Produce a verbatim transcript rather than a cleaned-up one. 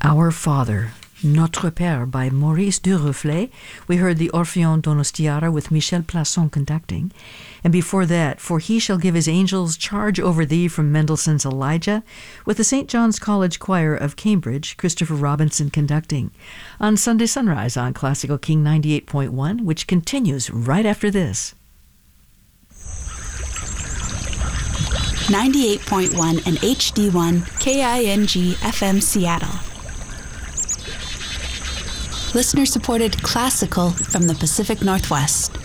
Our Father, Notre Père by Maurice Duruflé. We heard the Orpheon Donostiara with Michel Plasson conducting. And before that, For He Shall Give His Angels Charge Over Thee from Mendelssohn's Elijah, with the Saint John's College Choir of Cambridge, Christopher Robinson conducting. On Sunday Sunrise on Classical King ninety-eight point one, which continues right after this. ninety-eight point one and H D one K I N G F M Seattle. Listener-supported classical from the Pacific Northwest.